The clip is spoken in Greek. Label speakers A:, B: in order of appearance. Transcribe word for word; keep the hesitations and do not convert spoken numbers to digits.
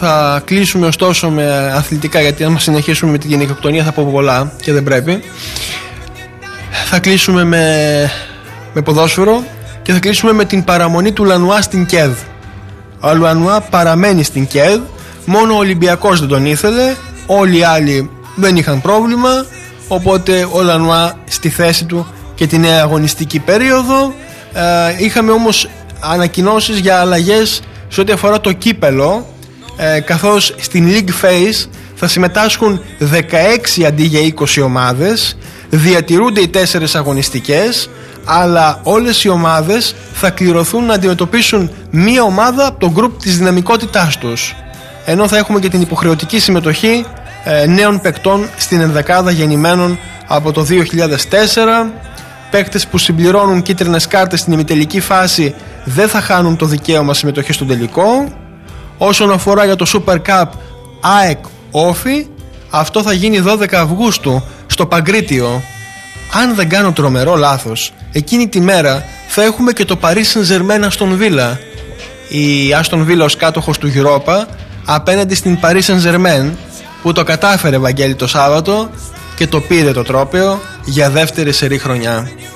A: Θα κλείσουμε ωστόσο με αθλητικά, γιατί αν συνεχίσουμε με τη γενικοκτονία θα πω πολλά και δεν πρέπει. Θα κλείσουμε με, με ποδόσφαιρο και θα κλείσουμε με την παραμονή του Λανουά στην ΚΕΔ. Ο Λανουά παραμένει στην ΚΕΔ, μόνο ο Ολυμπιακός δεν τον ήθελε, όλοι οι άλλοι δεν είχαν πρόβλημα, οπότε ο Λανουά στη θέση του και τη νέα αγωνιστική περίοδο. Ε, είχαμε όμως ανακοινώσεις για αλλαγές σε ό,τι αφορά το κύπελο, ε, καθώς στην League Phase θα συμμετάσχουν δεκαέξι αντί για είκοσι ομάδες, διατηρούνται οι τέσσερις αγωνιστικές, αλλά όλες οι ομάδες θα κληρωθούν να αντιμετωπίσουν μία ομάδα από το γκρουπ της δυναμικότητάς τους, ενώ θα έχουμε και την υποχρεωτική συμμετοχή ε, νέων παικτών στην ενδεκάδα γεννημένων από το δύο χιλιάδες τέσσερα. Παίκτες που συμπληρώνουν κίτρινες κάρτες στην ημιτελική φάση δεν θα χάνουν το δικαίωμα συμμετοχής στον τελικό. Όσον αφορά για το Super Cup ΑΕΚ Όφι, αυτό θα γίνει δώδεκα Αυγούστου στο Παγκρίτιο. Αν δεν κάνω τρομερό λάθος, εκείνη τη μέρα θα έχουμε και το Paris Saint-Germain Aston Villa. Η Aston Villa ως κάτοχος του Europa απέναντι στην Paris Saint-Germain, που το κατάφερε, Βαγγέλη, το Σάββατο και το πήρε το τρόπαιο για δεύτερη σερί χρονιά.